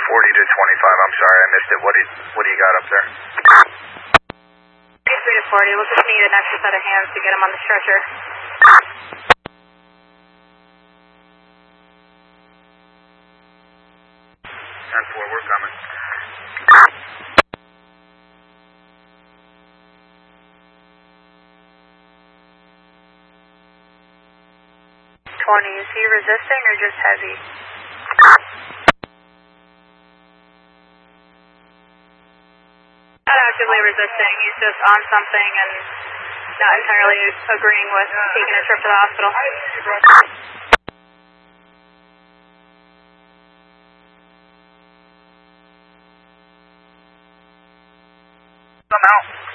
to 25. I'm sorry, I missed it. What do you got up there? 3 to 40. We'll just need an extra set of hands to get him on the stretcher. 10-4, we're coming. Is he resisting or just heavy? Not actively resisting. He's just on something and not entirely agreeing with taking a trip to the hospital. Come out.